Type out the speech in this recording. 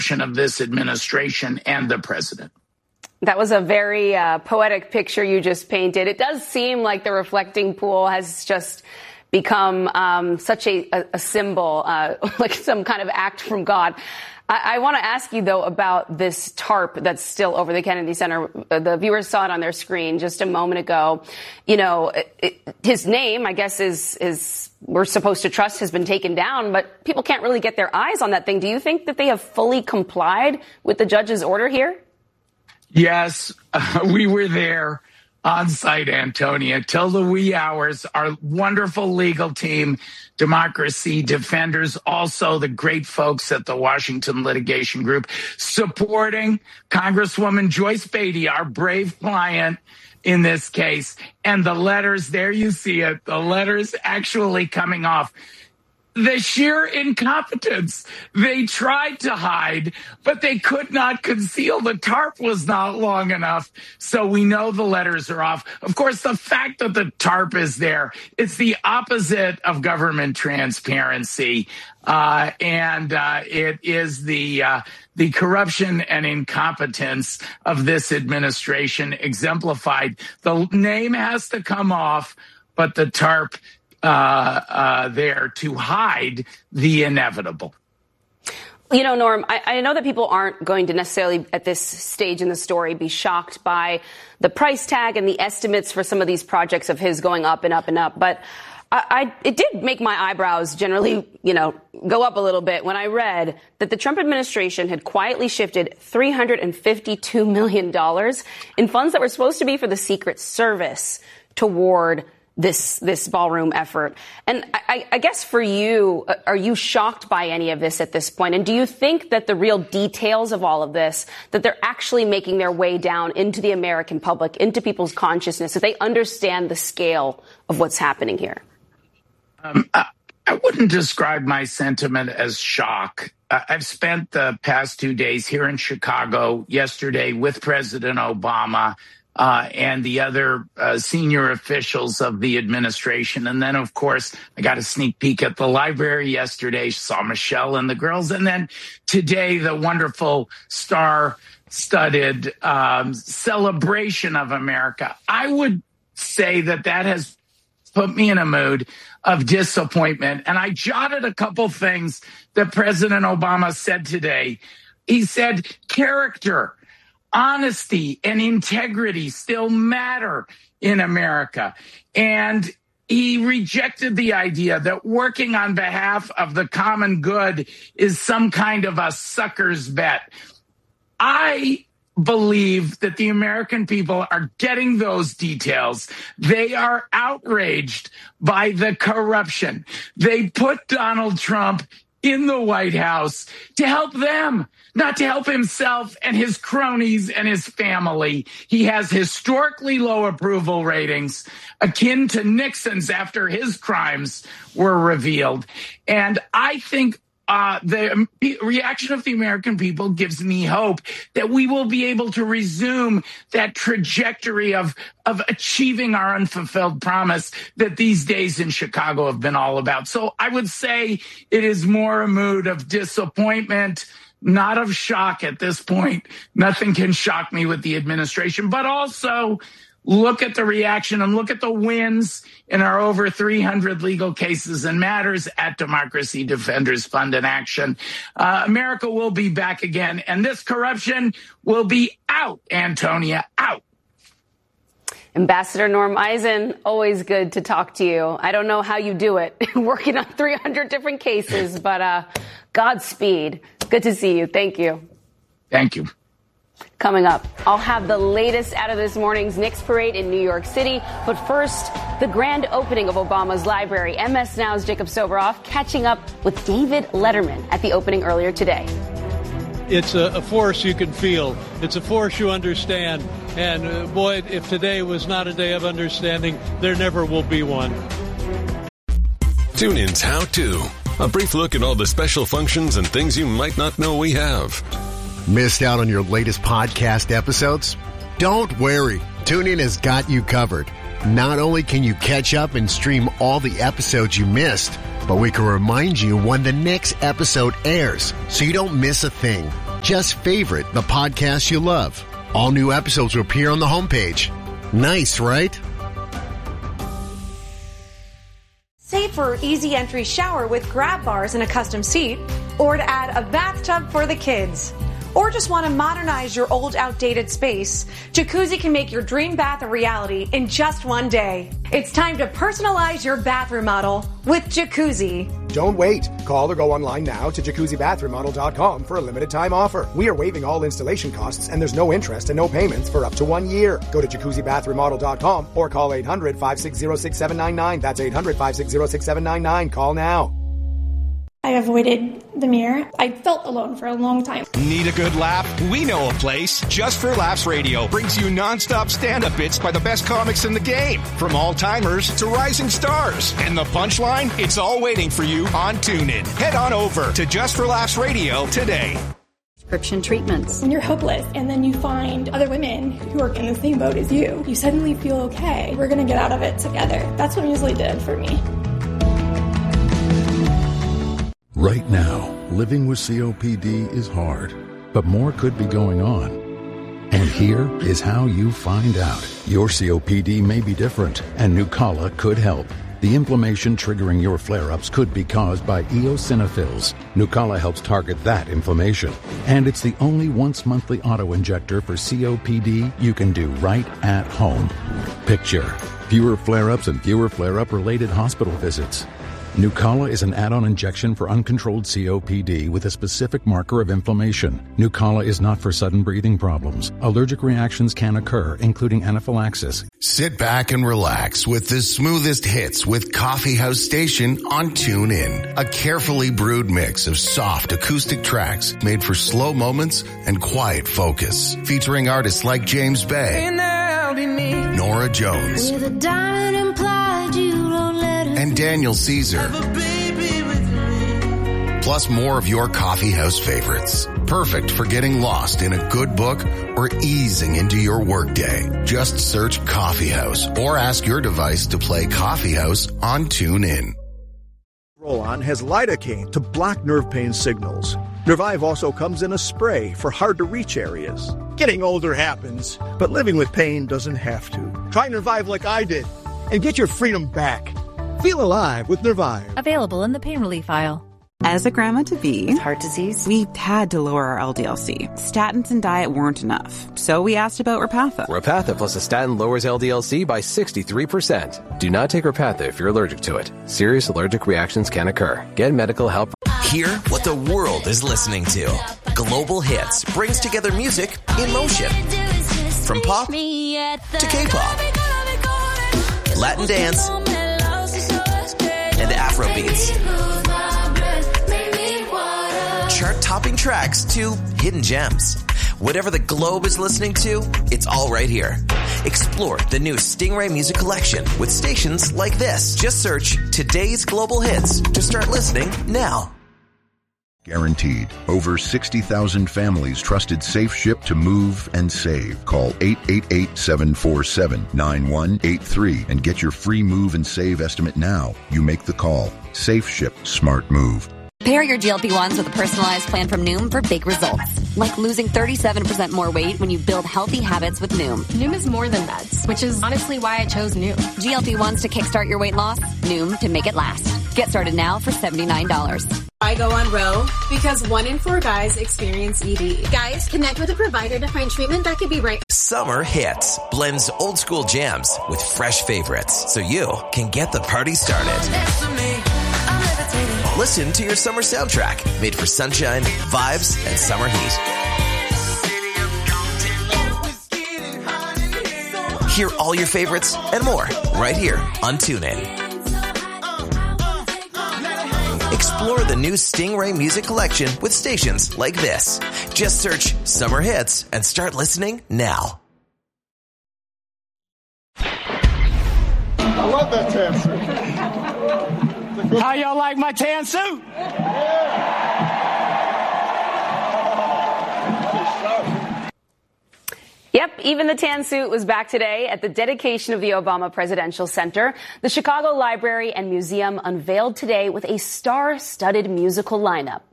of this administration and the president. That was a very poetic picture you just painted. It does seem like the reflecting pool has just become such a symbol, like some kind of act from God. I want to ask you, though, about this tarp that's still over the Kennedy Center. The viewers saw it on their screen just a moment ago. You know, his name, I guess, is we're supposed to trust has been taken down, but people can't really get their eyes on that thing. Do you think that they have fully complied with the judge's order here? Yes, we were there on site, Antonia, till the wee hours. Our wonderful legal team, Democracy Defenders, also the great folks at the Washington Litigation Group, supporting Congresswoman Joyce Beatty, our brave client in this case. And the letters, there you see it, the letters actually coming off. The sheer incompetence. They tried to hide, but they could not conceal. The tarp was not long enough. So we know the letters are off. Of course, the fact that the tarp is there, it's the opposite of government transparency. And it is the corruption and incompetence of this administration exemplified. The name has to come off, but the tarp there to hide the inevitable. You know, Norm, I know that people aren't going to necessarily at this stage in the story be shocked by the price tag and the estimates for some of these projects of his going up and up and up. But it did make my eyebrows generally, go up a little bit when I read that the Trump administration had quietly shifted $352 million in funds that were supposed to be for the Secret Service toward this ballroom effort. And I guess for you, are you shocked by any of this at this point? And do you think that the real details of all of this, that they're actually making their way down into the American public, into people's consciousness, that they understand the scale of what's happening here? I wouldn't describe my sentiment as shock. I've spent the past 2 days here in Chicago, yesterday with President Obama, and the other senior officials of the administration. And then, of course, I got a sneak peek at the library yesterday, saw Michelle and the girls. And then today, the wonderful star-studded celebration of America. I would say that has put me in a mood of disappointment. And I jotted a couple things that President Obama said today. He said, character, honesty and integrity still matter in America. And he rejected the idea that working on behalf of the common good is some kind of a sucker's bet. I believe that the American people are getting those details. They are outraged by the corruption. They put Donald Trump in the White House to help them, not to help himself and his cronies and his family. He has historically low approval ratings, akin to Nixon's after his crimes were revealed. And I think the reaction of the American people gives me hope that we will be able to resume that trajectory of achieving our unfulfilled promise that these days in Chicago have been all about. So I would say it is more a mood of disappointment, not of shock at this point. Nothing can shock me with the administration, but also look at the reaction and look at the wins in our over 300 legal cases and matters at Democracy Defenders Fund in Action. America will be back again, and this corruption will be out, Antonia, out. Ambassador Norm Eisen, always good to talk to you. I don't know how you do it, working on 300 different cases, but Godspeed. Good to see you. Thank you. Thank you. Coming up, I'll have the latest out of this morning's Knicks parade in New York City. But first, the grand opening of Obama's library. MS Now's Jacob Soboroff catching up with David Letterman at the opening earlier today. It's a force you can feel. It's a force you understand. And boy, if today was not a day of understanding, there never will be one. TuneIn's How To. A brief look at all the special functions and things you might not know we have. Missed out on your latest podcast episodes? Don't worry. TuneIn has got you covered. Not only can you catch up and stream all the episodes you missed, but we can remind you when the next episode airs so you don't miss a thing. Just favorite the podcast you love. All new episodes will appear on the homepage. Nice, right? Safer, easy entry shower with grab bars and a custom seat, or to add a bathtub for the kids. Or just want to modernize your old, outdated space, Jacuzzi can make your dream bath a reality in just one day. It's time to personalize your bathroom model with Jacuzzi. Don't wait. Call or go online now to JacuzziBathroomModel.com for a limited time offer. We are waiving all installation costs and there's no interest and no payments for up to 1 year. Go to JacuzziBathroomModel.com or call 800-560-6799. That's 800-560-6799. Call now. I avoided the mirror. I felt alone for a long time. Need a good laugh? We know a place. Just for Laughs Radio brings you nonstop stand-up bits by the best comics in the game, from all-timers to rising stars. And the punchline? It's all waiting for you on TuneIn. Head on over to Just for Laughs Radio today. Prescription treatments. When you're hopeless and then you find other women who are in the same boat as you, you suddenly feel okay. We're going to get out of it together. That's what Muesli did for me. Right now, living with COPD is hard, but more could be going on. And here is how you find out. Your COPD may be different, and Nucala could help. The inflammation triggering your flare-ups could be caused by eosinophils. Nucala helps target that inflammation. And it's the only once-monthly auto-injector for COPD you can do right at home. Picture fewer flare-ups and fewer flare-up-related hospital visits. Nucala is an add-on injection for uncontrolled COPD with a specific marker of inflammation. Nucala is not for sudden breathing problems. Allergic reactions can occur, including anaphylaxis. Sit back and relax with the smoothest hits with Coffee House Station on TuneIn. A carefully brewed mix of soft acoustic tracks made for slow moments and quiet focus. Featuring artists like James Bay, Nora Jones, and Daniel Caesar. Plus more of your coffee house favorites. Perfect for getting lost in a good book or easing into your workday. Just search Coffee House or ask your device to play Coffee House on TuneIn. Roll-On has lidocaine to block nerve pain signals. Nervive also comes in a spray for hard-to-reach areas. Getting older happens, but living with pain doesn't have to. Try Nervive like I did and get your freedom back. Feel alive with Nervive. Available in the pain relief aisle. As a grandma-to-be with heart disease, we had to lower our LDL-C. Statins and diet weren't enough, so we asked about Repatha. Repatha plus a statin lowers LDL-C by 63%. Do not take Repatha if you're allergic to it. Serious allergic reactions can occur. Get medical help. Hear what the world is listening to. Global Hits brings together music in motion. From pop to K-pop, Latin dance, and Afrobeats. Chart-topping tracks to hidden gems. Whatever the globe is listening to, it's all right here. Explore the new Stingray Music Collection with stations like this. Just search Today's Global Hits to start listening now. Guaranteed. Over 60,000 families trusted Safe Ship to move and save. Call 888-747-9183 and get your free move and save estimate now. You make the call. Safe Ship. Smart move. Pair your GLP-1s with a personalized plan from Noom for big results. Like losing 37% more weight when you build healthy habits with Noom. Noom is more than meds, which is honestly why I chose Noom. GLP-1s to kickstart your weight loss. Noom to make it last. Get started now for $79. I go on Roe because 1 in 4 guys experience ED. Guys, connect with a provider to find treatment that could be right. Summer Hits blends old school jams with fresh favorites so you can get the party started. Listen to your summer soundtrack made for sunshine, vibes, and summer heat. Hear all your favorites and more right here on TuneIn. Explore the new Stingray Music Collection with stations like this. Just search Summer Hits and start listening now. I love that tan suit. How y'all like my tan suit? Yep, even the tan suit was back today at the dedication of the Obama Presidential Center. The Chicago Library and Museum unveiled today with a star-studded musical lineup.